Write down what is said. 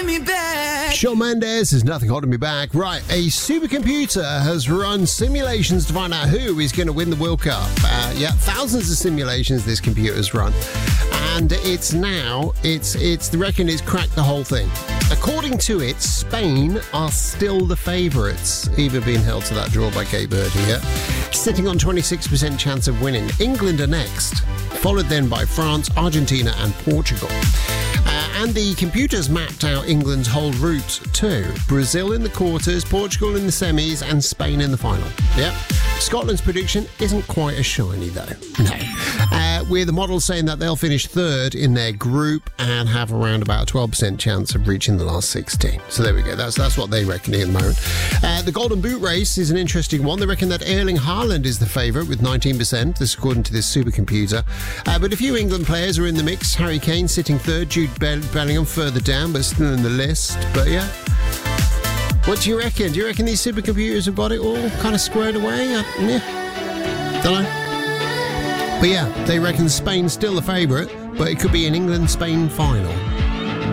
me back. Shawn Mendes is Nothing Holding Me Back. Right, a supercomputer has run simulations to find out who is going to win the World Cup. Thousands of simulations this computer's run. And it's they reckon it's cracked the whole thing. According to it, Spain are still the favourites, even being held to that draw by Cape Verde here, sitting on 26% chance of winning. England are next, followed then by France, Argentina and Portugal. And the computers mapped out England's whole route too. Brazil in the quarters, Portugal in the semis and Spain in the final. Yep. Scotland's prediction isn't quite as shiny though. No. With the model saying that they'll finish third in their group and have around about a 12% chance of reaching the last 16. So there we go. That's what they reckon at the moment. The Golden Boot race is an interesting one. They reckon that Erling Haaland is the favourite with 19%. This according to this supercomputer. But a few England players are in the mix. Harry Kane sitting third, Jude Bellingham further down, but still in the list. But yeah. What do you reckon? Do you reckon these supercomputers have got it all kind of squared away? Yeah. Don't know. But yeah, they reckon Spain's still the favourite, but it could be an England-Spain final.